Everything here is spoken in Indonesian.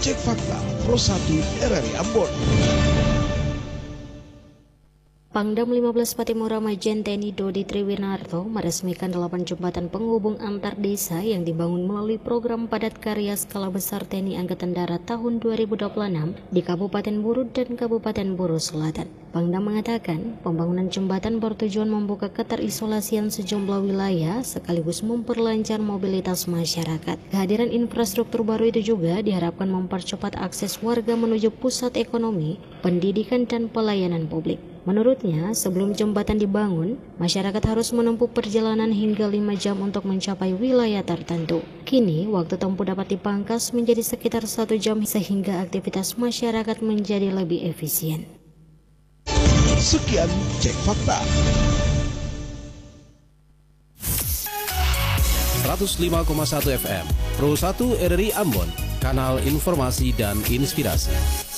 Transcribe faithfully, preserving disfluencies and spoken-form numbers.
Cek Fakta Pro satu R R I Ambon. Pangdam lima belas Patimura Majen T N I Dodi Triwinarto meresmikan delapan jembatan penghubung antar desa yang dibangun melalui program padat karya skala besar T N I Angkatan Darat tahun dua ribu dua puluh enam di Kabupaten Buru dan Kabupaten Buru Selatan. Pangdam mengatakan pembangunan jembatan bertujuan membuka keterisolasian sejumlah wilayah sekaligus memperlancar mobilitas masyarakat. Kehadiran infrastruktur baru itu juga diharapkan mempercepat akses warga menuju pusat ekonomi, pendidikan, dan pelayanan publik. Menurutnya, sebelum jembatan dibangun, masyarakat harus menempuh perjalanan hingga lima jam untuk mencapai wilayah tertentu. Kini, waktu tempuh dapat dipangkas menjadi sekitar satu jam sehingga aktivitas masyarakat menjadi lebih efisien. Sekian Cek Fakta. seratus lima koma satu F M Pro satu R R I Ambon, kanal informasi dan inspirasi.